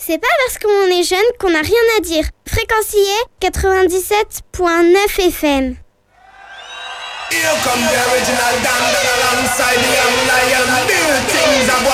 C'est pas parce qu'on est jeune qu'on n'a rien à dire. Fréquencier 97.9 FM. Here come the original Dan alongside the young lion. New things are